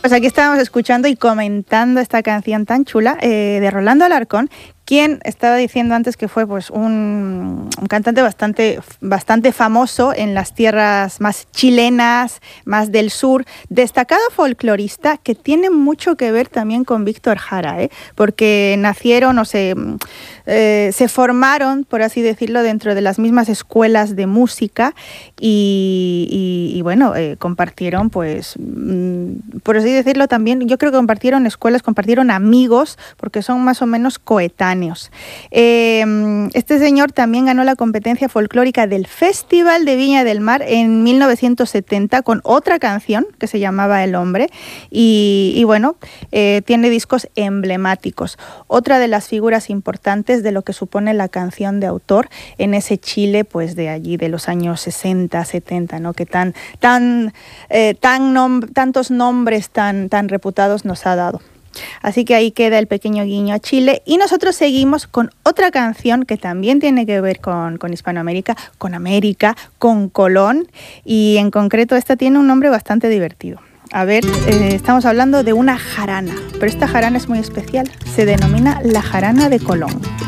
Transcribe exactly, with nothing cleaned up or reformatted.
Pues aquí estábamos escuchando y comentando esta canción tan chula eh, de Rolando Alarcón, quien estaba diciendo antes que fue pues un, un cantante bastante, bastante famoso en las tierras más chilenas, más del sur, destacado folclorista que tiene mucho que ver también con Víctor Jara, ¿eh? Porque nacieron o se, eh, se formaron, por así decirlo, dentro de las mismas escuelas de música y, y, y bueno, eh, compartieron, pues, mm, por así decirlo también, yo creo que compartieron escuelas, compartieron amigos, porque son más o menos coetáneos. Eh, este señor también ganó la competencia folclórica del Festival de Viña del Mar en mil novecientos setenta con otra canción que se llamaba El Hombre y, y bueno, eh, tiene discos emblemáticos. Otra de las figuras importantes de lo que supone la canción de autor en ese Chile pues de allí de los años sesenta, setenta, ¿no? Que tan, tan, eh, tan nom- tantos nombres tan, tan reputados nos ha dado. Así que ahí queda el pequeño guiño a Chile y nosotros seguimos con otra canción que también tiene que ver con, con Hispanoamérica, con América, con Colón y en concreto esta tiene un nombre bastante divertido. A ver, eh, estamos hablando de una jarana, pero esta jarana es muy especial, se denomina la jarana de Colón.